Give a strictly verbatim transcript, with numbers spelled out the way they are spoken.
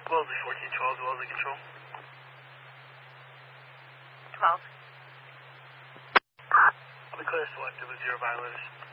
Wellesley fourteen twelve, Wellesley Control. twelve. I'll be clear selected with zero violators.